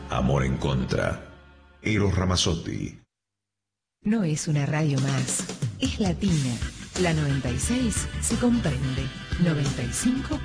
Amor en contra. Eros Ramazzotti. No es una radio más, es latina. La 96 se comprende. 95.1.